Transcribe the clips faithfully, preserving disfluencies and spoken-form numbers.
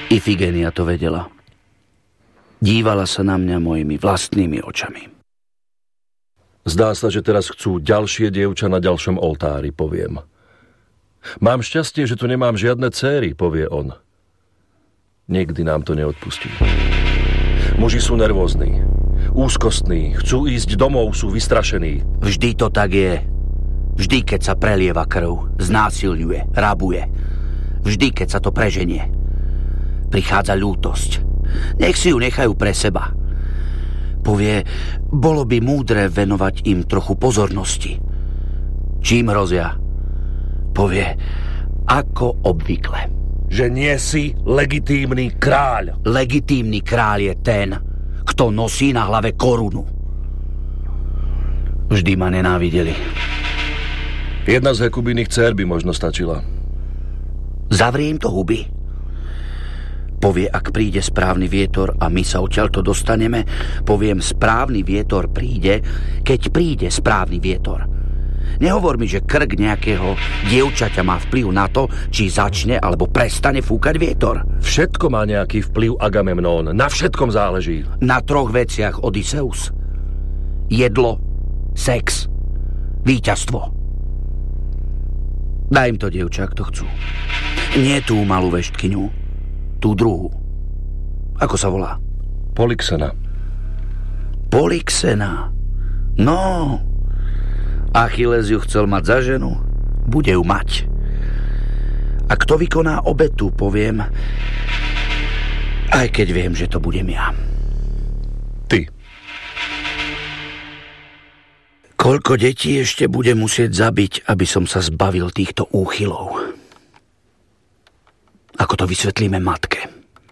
Ifigénia to vedela. Dívala sa na mňa mojimi vlastnými očami. Zdá sa, že teraz chcú ďalšie dievča na ďalšom oltári, poviem. Mám šťastie, že tu nemám žiadne céry, povie on. Nikdy nám to neodpustí. Muži sú nervózni, úzkostní, chcú ísť domov, sú vystrašení. Vždy to tak je. Vždy, keď sa prelieva krv, znásilňuje, rabuje. Vždy, keď sa to preženie. Prichádza ľútosť. Nech si ju nechajú pre seba. Povie, bolo by múdre venovať im trochu pozornosti. Čím hrozia? Povie, ako obvykle. Že nie si legitímny kráľ. Legitímny kráľ je ten, kto nosí na hlave korunu. Vždy ma nenávideli. Jedna z Hekubiných dcér by možno stačila. Zavrie im to huby. Povie, ak príde správny vietor a my sa odtiaľto dostaneme, poviem, správny vietor príde, keď príde správny vietor. Nehovor mi, že krk nejakého dievčaťa má vplyv na to, či začne alebo prestane fúkať vietor. Všetko má nejaký vplyv, Agamemnón. Na všetkom záleží. Na troch veciach, Odysseus. Jedlo, sex, víťazstvo. Daj im to, dievča, ak to chcú. Nie tú malú veštkyňu, tú druhú. Ako sa volá? Polyxena. Polyxena. No, Achilles ju chcel mať za ženu, bude ju mať. A kto vykoná obetu, poviem, aj keď viem, že to budem ja. Ty. Koľko detí ešte bude musieť zabiť, aby som sa zbavil týchto úchylov? Ako to vysvetlíme matke?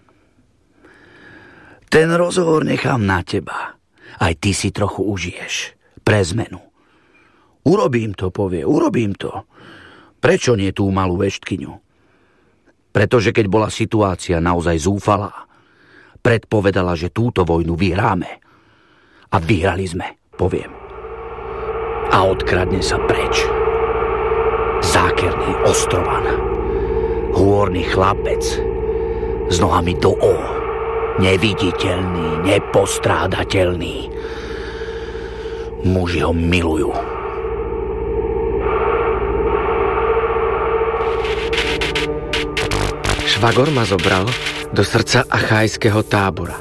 Ten rozhovor nechám na teba. Aj ty si trochu užiješ. Pre zmenu. Urobím to, povie, urobím to. Prečo nie tú malú veštkyňu? Pretože keď bola situácia naozaj zúfalá, predpovedala, že túto vojnu vyhráme. A vyhrali sme, poviem. A odkradne sa preč. Zákerný ostrovan. Hôrny chlapec s nohami do ó. Neviditeľný, nepostrádateľný. Muži ho milujú. Švagor ma zobral do srdca achajského tábora.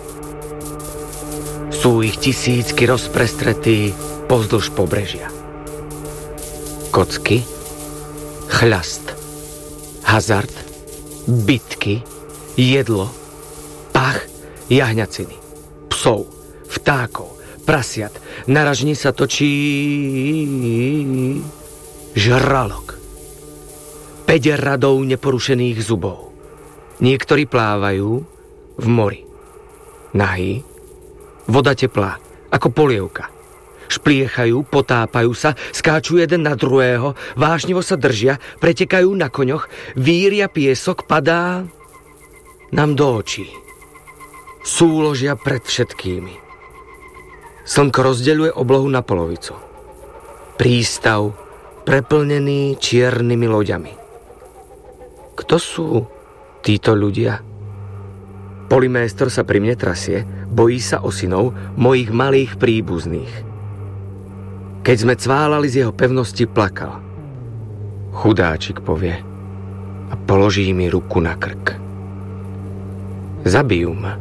Sú ich tisícky rozprestretí pozdĺž pobrežia. Kocky, chľast, hazard, bitky, jedlo, pach, jahňaciny, psov, vtákov, prasiat, na ražni sa točí žralok. Päť radov neporušených zubov. Niektorí plávajú v mori. Nahý, voda teplá, ako polievka. Špliechajú, potápajú sa, skáču jeden na druhého, vášnivo sa držia, pretekajú na koňoch, víria piesok, padá nám do očí. Súložia pred všetkými. Slnko rozdeľuje oblohu na polovicu. Prístav preplnený čiernymi loďami. Kto sú títo ľudia? Polyméster sa pri mne trasie, bojí sa o synov, mojich malých príbuzných. Keď sme cválali z jeho pevnosti, plakal. Chudáčik, povie, a položí mi ruku na krk. Zabijú ma.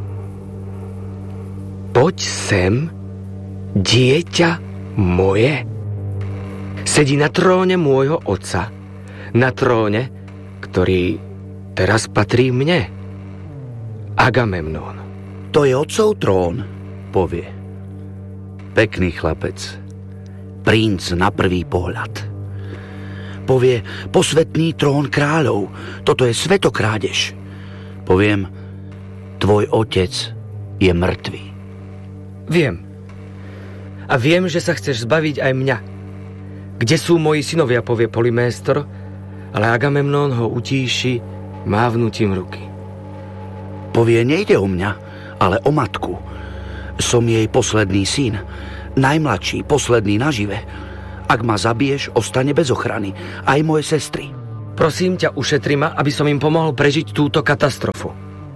Poď sem, dieťa moje. Sedí na tróne môjho otca. Na tróne, ktorý teraz patrí mne. Agamemnón. To je otcov trón, povie. Pekný chlapec. Princ na prvý pohľad. Povie, posvetný trón kráľov. Toto je svetokrádež. Poviem, tvoj otec je mŕtvý. Viem. A viem, že sa chceš zbaviť aj mňa. Kde sú moji synovia, povie Polyméster, ale Agamemnón ho utíši mávnutím ruky. Povie, nejde o mňa, ale o matku. Som jej posledný syn, najmladší, posledný nažive. Ak ma zabiješ, ostane bez ochrany. Aj moje sestry. Prosím ťa, ušetri ma, aby som im pomohol prežiť túto katastrofu.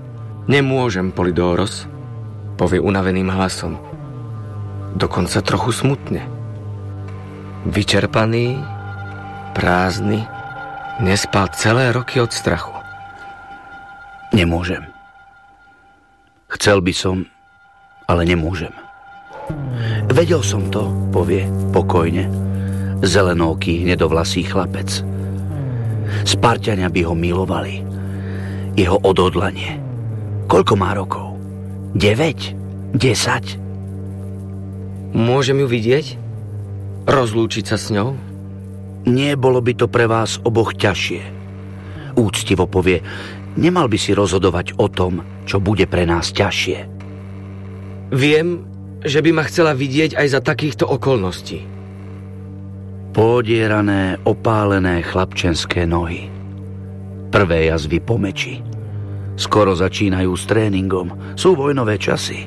Nemôžem, Polydóros, povie unaveným hlasom. Dokonca trochu smutne. Vyčerpaný, prázdny, nespal celé roky od strachu. Nemôžem. Chcel by som, ale nemôžem. Vedel som to, povie pokojne, zelenoký hnedovlasý chlapec. Sparťania by ho milovali. Jeho odhodlanie. Koľko má rokov? Deväť? Desať? Môžem ju vidieť? Rozlúčiť sa s ňou? Nie, bolo by to pre vás oboch ťažšie. Úctivo povie, nemal by si rozhodovať o tom, čo bude pre nás ťažšie. Viem, že by ma chcela vidieť aj za takýchto okolností. Podierané, opálené chlapčenské nohy. Prvé jazvy po meči. Skoro začínajú s tréningom. Sú vojnové časy.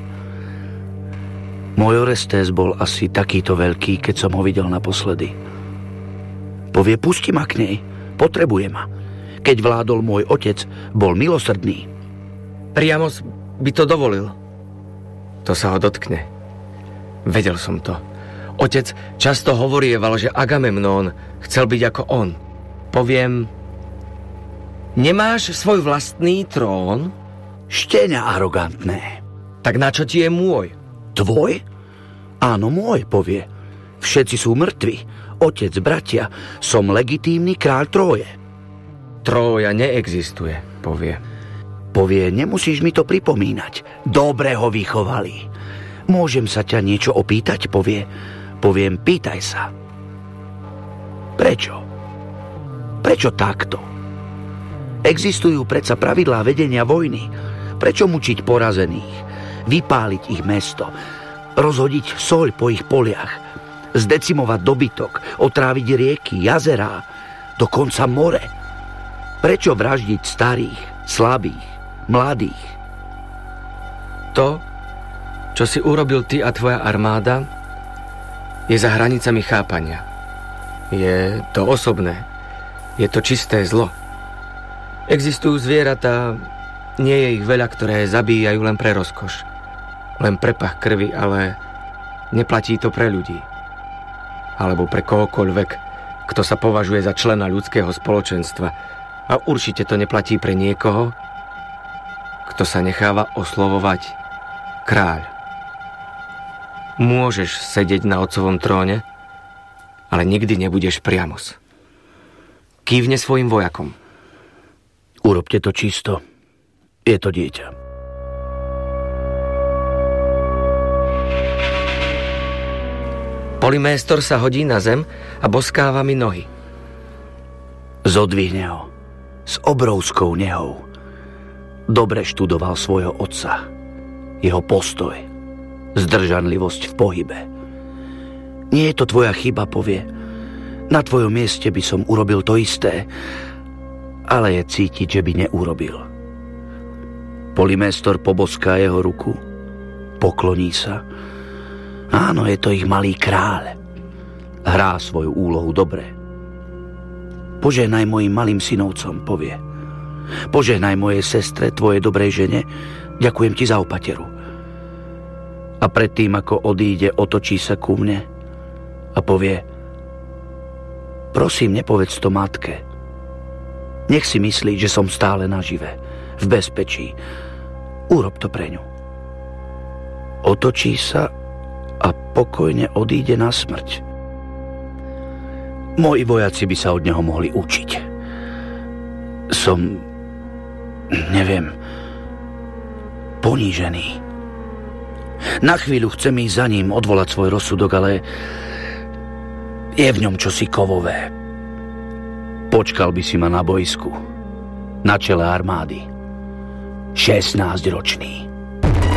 Môj Orestes bol asi takýto veľký, keď som ho videl naposledy. Povie, pusti ma k nej. Potrebuje ma. Keď vládol môj otec, bol milosrdný. Priamos by to dovolil. To sa ho dotkne. Vedel som to. Otec často hovorieval, že Agamemnón chcel byť ako on. Poviem, nemáš svoj vlastný trón? Štenia arogantné. Tak na čo ti je môj? Tvoj? Áno, môj, povie. Všetci sú mŕtvi. Otec, bratia, som legitímny kráľ Tróje. Trója neexistuje, povie. Povie, nemusíš mi to pripomínať. Dobre ho vychovali. Môžem sa ťa niečo opýtať, povie. Poviem, pýtaj sa. Prečo? Prečo takto? Existujú predsa pravidlá vedenia vojny. Prečo mučiť porazených? Vypáliť ich mesto? Rozhodiť soľ po ich poliach? Zdecimovať dobytok? Otráviť rieky, jazerá? Dokonca more? Prečo vraždiť starých, slabých, mladých? To, čo si urobil ty a tvoja armáda, je za hranicami chápania. Je to osobné. Je to čisté zlo. Existujú zvieratá, nie je ich veľa, ktoré zabíjajú len pre rozkoš. Len pre pach krvi, ale neplatí to pre ľudí. Alebo pre kohokoľvek, kto sa považuje za člena ľudského spoločenstva. A určite to neplatí pre niekoho, kto sa necháva oslovovať kráľ. Môžeš sedieť na otcovom tróne, ale nikdy nebudeš Priamos. Kývne svojim vojakom. Urobte to čisto. Je to dieťa. Polyméstor sa hodí na zem a boskáva mi nohy. Zodvihne ho. S obrovskou nehou. Dobre študoval svojho otca. Jeho postoj. Zdržanlivosť v pohybe. Nie je to tvoja chyba, povie. Na tvojom mieste by som urobil to isté, ale je cítiť, že by neurobil. Polyméstor poboská jeho ruku, pokloní sa. Áno, je to ich malý kráľ. Hrá svoju úlohu dobre. Požehnaj mojim malým synovcom, povie. Požehnaj mojej sestre, tvojej dobrej žene. Ďakujem ti za opateru. A predtým, ako odíde, otočí sa ku mne a povie: prosím, nepovedz to matke. Nech si myslí, že som stále nažive, v bezpečí. Urob to pre ňu. Otočí sa a pokojne odíde na smrť. Moji vojaci by sa od neho mohli učiť. Som, neviem, ponížený. Na chvíľu chcem ísť za ním, odvolať svoj rozsudok, ale je v ňom čosi kovové. Počkal by si ma na bojsku, na čele armády. šestnásťročný.